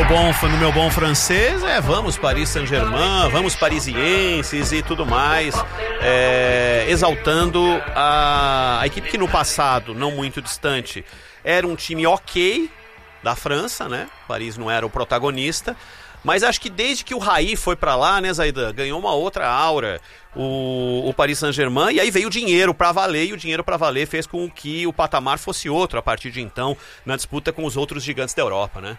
no meu bom francês, vamos Paris Saint-Germain, vamos parisienses e tudo mais, exaltando a equipe que no passado, não muito distante, era um time ok da França, né? Paris não era o protagonista, mas acho que desde que o Raí foi pra lá, né, Zaidan, ganhou uma outra aura o Paris Saint-Germain, e aí veio o dinheiro pra valer, e o dinheiro pra valer fez com que o patamar fosse outro a partir de então, na disputa com os outros gigantes da Europa, né?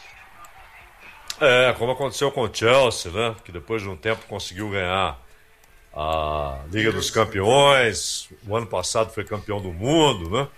Como aconteceu com o Chelsea, né? Que depois de um tempo conseguiu ganhar a Liga dos Campeões, o ano passado foi campeão do mundo, né?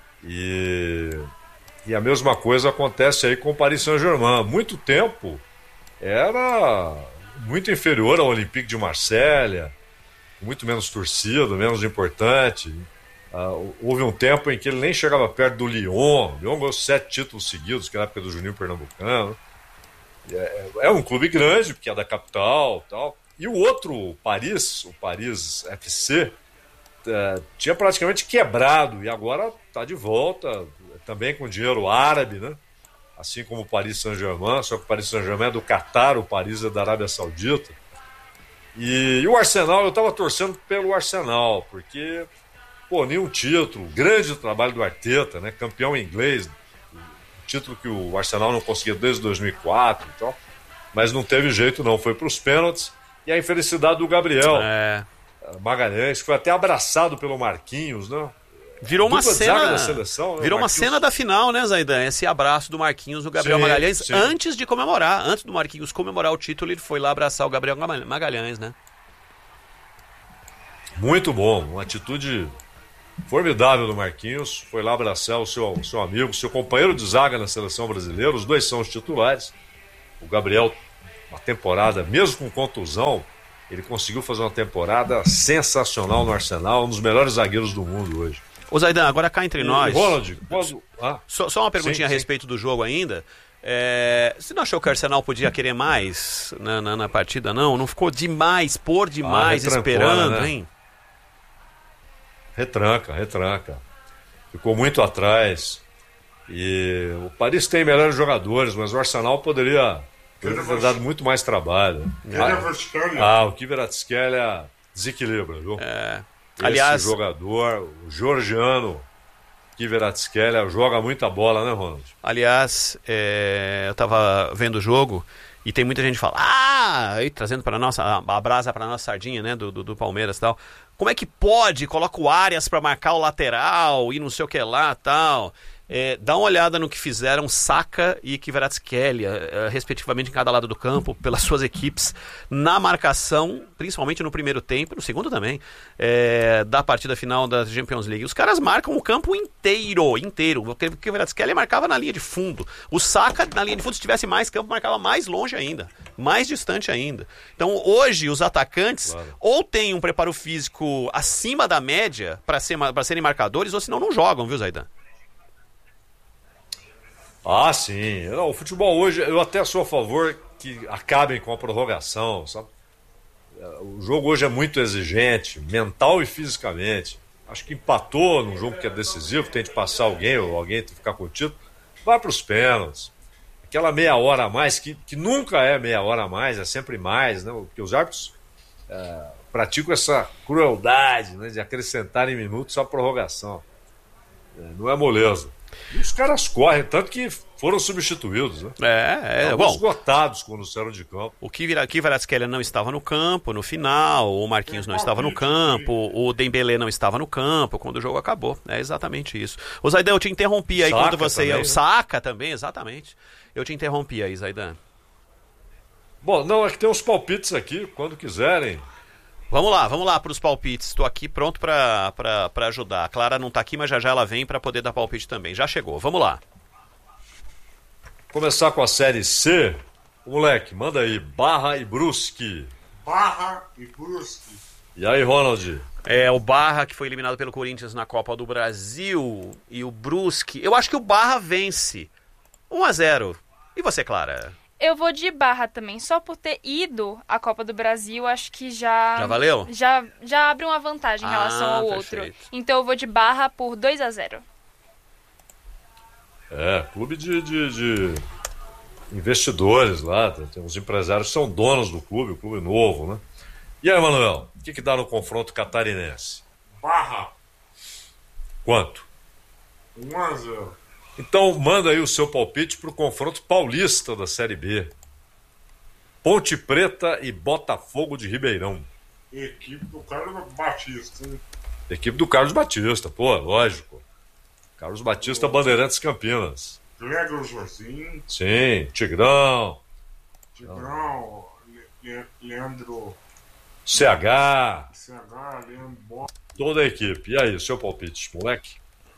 E a mesma coisa acontece aí com o Paris Saint-Germain. Há muito tempo era muito inferior ao Olympique de Marselha, muito menos torcida, menos importante. Houve um tempo em que ele nem chegava perto do Lyon. O Lyon ganhou 7 títulos seguidos, que era a época do Juninho Pernambucano. É um clube grande, porque é da capital e tal. E o outro, o Paris FC, tinha praticamente quebrado e agora está de volta, também com dinheiro árabe, né? Assim como o Paris Saint-Germain, só que o Paris Saint-Germain é do Catar, o Paris é da Arábia Saudita. E o Arsenal, eu estava torcendo pelo Arsenal, porque, nenhum título, grande trabalho do Arteta, né? Campeão inglês, título que o Arsenal não conseguia desde 2004 e tal, mas não teve jeito não, foi para os pênaltis, e a infelicidade do Gabriel Magalhães, que foi até abraçado pelo Marquinhos, né? Virou uma cena da seleção, né? Virou uma cena da final, né, Zaidan? Esse abraço do Marquinhos, o Gabriel Magalhães, sim. Antes de comemorar, antes do Marquinhos comemorar o título, ele foi lá abraçar o Gabriel Magalhães, né? Muito bom, uma atitude formidável do Marquinhos, foi lá abraçar o seu amigo, seu companheiro de zaga na seleção brasileira, os dois são os titulares. O Gabriel, uma temporada, mesmo com contusão, ele conseguiu fazer uma temporada sensacional no Arsenal, um dos melhores zagueiros do mundo hoje. Ô Zaidan, agora cá entre nós, Ronald, só uma perguntinha a respeito do jogo ainda. Você não achou que o Arsenal podia querer mais na partida, não? Não ficou demais, esperando, né? Hein? Retranca. Ficou muito atrás. E o Paris tem melhores jogadores, mas o Arsenal poderia ter dado muito mais trabalho. O Kvaratskhelia desequilibra, viu? Aliás, esse jogador, o georgiano Kvaratskhelia, joga muita bola, né, Ronald? Aliás, eu tava vendo o jogo e tem muita gente que fala, aí, trazendo para a brasa para nossa sardinha, né, do Palmeiras e tal. Como é que pode? Coloca o Arias para marcar o lateral e não sei o que lá tal. Dá uma olhada no que fizeram Saka e Kvaratskhelia, respectivamente em cada lado do campo, pelas suas equipes, na marcação, principalmente no primeiro tempo, no segundo também, da partida final da Champions League. Os caras marcam o campo inteiro. O Kvaratskhelia marcava na linha de fundo. O Saka, na linha de fundo, se tivesse mais campo, marcava mais longe ainda, mais distante ainda. Então, hoje, os atacantes ou têm um preparo físico acima da média para serem marcadores, ou senão não jogam, viu, Zaidan? Sim. O futebol hoje, eu até sou a favor que acabem com a prorrogação, sabe? O jogo hoje é muito exigente, mental e fisicamente. Acho que empatou num jogo que é decisivo, tem de passar alguém, ou alguém tem que ficar com o título, vai para os pênaltis. Aquela meia hora a mais, que nunca é meia hora a mais, é sempre mais, né? Porque os árbitros praticam essa crueldade, né, de acrescentarem minutos à prorrogação. Não é moleza. E os caras correm, tanto que foram substituídos, né? Alguns esgotados quando saíram de campo. O Kvaratskhelia não estava no campo no final, o Marquinhos não estava no campo, o Dembélé não estava no campo quando o jogo acabou. É exatamente isso. Ô Zaidan, eu te interrompi aí quando você ia... O Saka também, exatamente. Eu te interrompi aí, Zaidan. Bom, não, é que tem uns palpites aqui, quando quiserem. Vamos lá para os palpites. Estou aqui pronto para ajudar. A Clara não está aqui, mas já ela vem para poder dar palpite também. Já chegou. Vamos lá. Começar com a Série C. Moleque, manda aí. Barra e Brusque. E aí, Ronald? O Barra, que foi eliminado pelo Corinthians na Copa do Brasil. E o Brusque. Eu acho que o Barra vence. 1-0. E você, Clara? Eu vou de Barra também, só por ter ido à Copa do Brasil, acho que já... Já valeu? Já abre uma vantagem em relação ao perfeito. outro. Então eu vou de Barra por 2-0. Clube de investidores lá, tem uns empresários que são donos do clube, o clube novo, né? E aí, Manuel, o que dá no confronto catarinense? Barra. Quanto? 1-0. Então, manda aí o seu palpite para o confronto paulista da Série B. Ponte Preta e Botafogo de Ribeirão. Equipe do Carlos Batista, hein? Equipe do Carlos Batista, pô, lógico. Carlos Batista, Bandeirantes Campinas. Cleber Jorginho. Sim, Tigrão. Leandro... CH. Leandro Bo... Toda a equipe. E aí, seu palpite, moleque?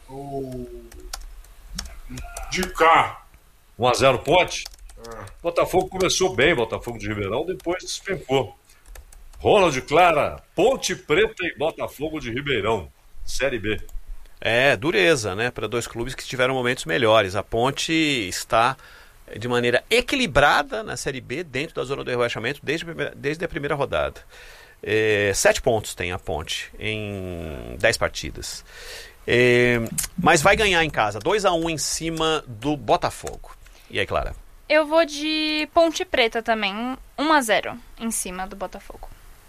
De cá. 1-0 Ponte? Botafogo começou bem, Botafogo de Ribeirão, depois despencou. Ronald Clara, Ponte Preta e Botafogo de Ribeirão, Série B. Dureza, né? Para dois clubes que tiveram momentos melhores. A Ponte está de maneira equilibrada na Série B, dentro da zona do rebaixamento, desde a primeira rodada. 7 pontos tem a Ponte em 10 partidas. Mas vai ganhar em casa, 2-1 em cima do Botafogo. E aí, Clara? Eu vou de Ponte Preta também, 1-0 em cima do Botafogo.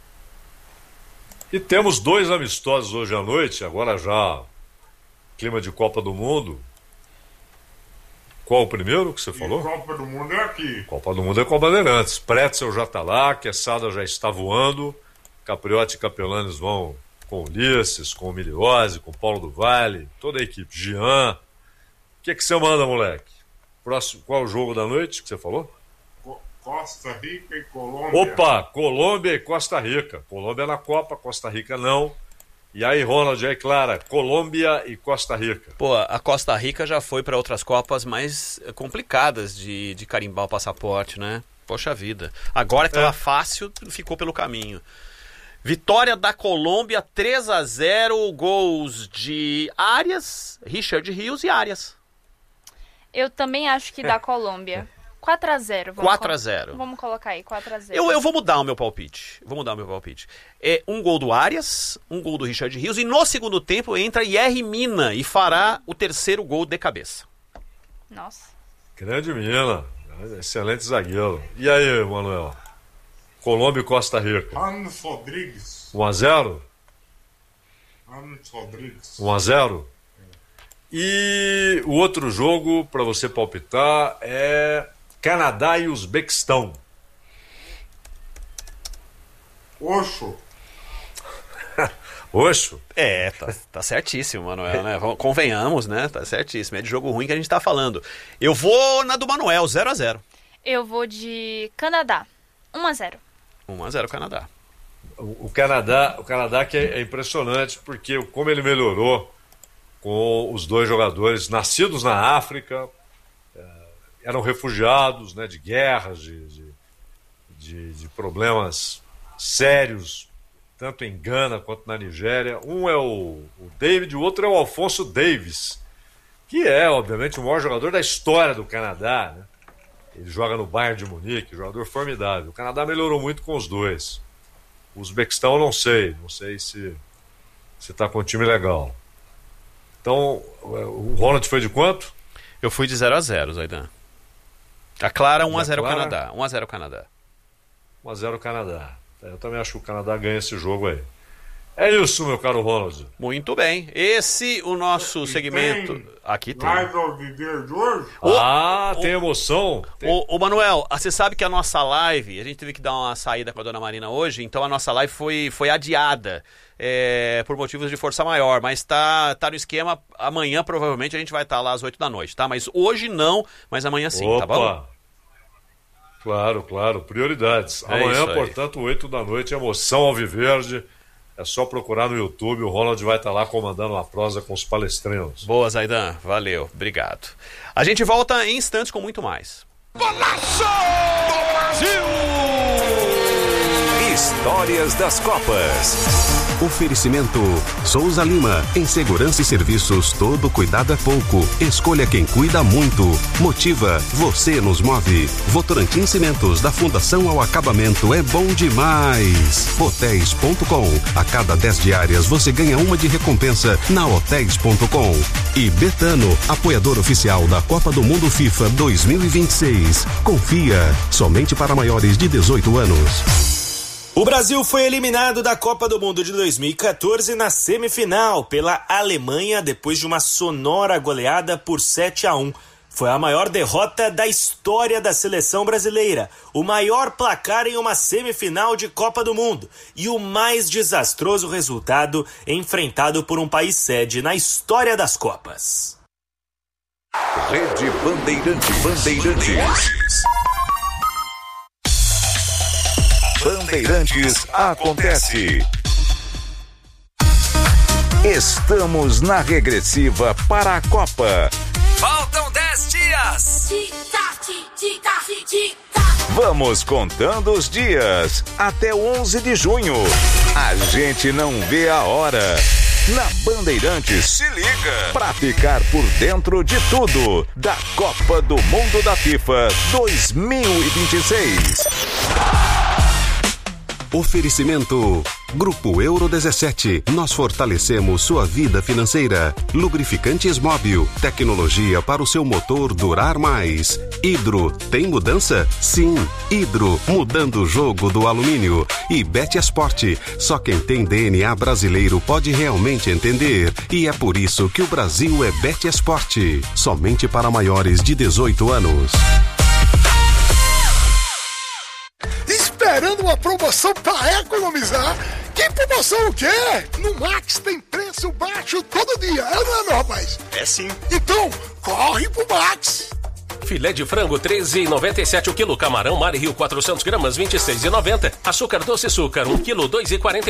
E temos 2 amistosos hoje à noite, agora já clima de Copa do Mundo. Qual o primeiro que você falou? Copa do Mundo é aqui. Copa do Mundo é com a Bandeirantes. Pretzel já está lá, Quesada já está voando, Capriotti e Capelanes vão com Ulisses, com Miliose, com Paulo do Vale, toda a equipe. Jean. O que você manda, moleque? Próximo, qual o jogo da noite que você falou? Costa Rica e Colômbia. Opa, Colômbia e Costa Rica. Colômbia na Copa, Costa Rica não. E aí, Ronald, e aí, Clara, Colômbia e Costa Rica. Pô, a Costa Rica já foi para outras Copas mais complicadas de carimbar o passaporte, né? Poxa vida. Agora que estava fácil, ficou pelo caminho. Vitória da Colômbia, 3-0, gols de Arias, Richard Rios e Arias. Eu também acho que da Colômbia. 4-0. 4-0. Vamos colocar aí, 4-0. Eu vou mudar o meu palpite. Um gol do Arias, um gol do Richard Rios, e no segundo tempo entra Yerry Mina e fará o terceiro gol de cabeça. Nossa. Grande Mina. Excelente zagueiro. E aí, Manuel? Colômbia e Costa Rica. Ramos Rodrigues. 1-0? Ramos Rodrigues. 1-0? E o outro jogo para você palpitar é Canadá e Uzbequistão. Oxo. Oxo? Tá certíssimo, Manuel, né? Convenhamos, né? Tá certíssimo. É de jogo ruim que a gente tá falando. Eu vou na do Manuel, 0-0. Eu vou de Canadá, 1-0. 1-0 Canadá. O Canadá que é impressionante, porque como ele melhorou com os 2 jogadores nascidos na África, eram refugiados, né, de guerras, de problemas sérios, tanto em Gana quanto na Nigéria. Um é o David, o outro é o Alfonso Davis, que é, obviamente, o maior jogador da história do Canadá, né? Ele joga no Bayern de Munique, jogador formidável. O Canadá melhorou muito com os 2. O Uzbequistão, não sei se está com um time legal. Então, o Ronald foi de quanto? Eu fui de 0-0, Zaidan. A Clara, 1-0 Clara? Canadá. 1-0 Canadá. 1-0 Canadá. Eu também acho que o Canadá ganha esse jogo aí. É isso, meu caro Ronald. Muito bem. Esse o nosso segmento. Aqui tem. Live ao viver de hoje? Tem emoção. Ô, Manuel, você sabe que a nossa live, a gente teve que dar uma saída com a dona Marina hoje, então a nossa live foi adiada por motivos de força maior, mas tá no esquema. Amanhã provavelmente a gente vai estar lá às 8 da noite, tá? Mas hoje não, mas amanhã sim, Opa. Tá bom? Claro, prioridades. Amanhã, portanto, 8 da noite, emoção alviverde. É só procurar no YouTube, o Ronald vai estar lá comandando a prosa com os palestrinos. Boa, Zaidan. Valeu. Obrigado. A gente volta em instantes com muito mais. Golaço do Brasil! Histórias das Copas. Oferecimento Souza Lima, em segurança e serviços, todo cuidado é pouco. Escolha quem cuida muito. Motiva, você nos move. Votorantim Cimentos, da fundação ao acabamento, é bom demais. Hotéis.com, a cada 10 diárias você ganha uma de recompensa na Hotéis.com. E Betano, apoiador oficial da Copa do Mundo FIFA 2026. Confia, somente para maiores de 18 anos. O Brasil foi eliminado da Copa do Mundo de 2014 na semifinal pela Alemanha depois de uma sonora goleada por 7-1. Foi a maior derrota da história da seleção brasileira, o maior placar em uma semifinal de Copa do Mundo e o mais desastroso resultado enfrentado por um país sede na história das Copas. Rede Bandeirantes. Bandeirantes acontece. Estamos na regressiva para a Copa. Faltam 10 dias. Vamos contando os dias até 11 de junho. A gente não vê a hora. Na Bandeirantes, se liga pra ficar por dentro de tudo da Copa do Mundo da FIFA 2026. Oferecimento Grupo Euro 17. Nós fortalecemos sua vida financeira. Lubrificantes Móbil. Tecnologia para o seu motor durar mais. Hidro. Tem mudança? Sim. Hidro. Mudando o jogo do alumínio. E Betesport. Só quem tem DNA brasileiro pode realmente entender. E é por isso que o Brasil é Betesport. Somente para maiores de 18 anos. Esperando uma promoção para economizar? Que promoção o quê? No Max tem preço baixo todo dia, não é, meu rapaz? É sim. Então, corre pro Max. Filé de frango, R$13,97 o quilo. Camarão Mari Rio, 400 gramas, R$26,90. Açúcar doce açúcar, 1 quilo, R$2,49.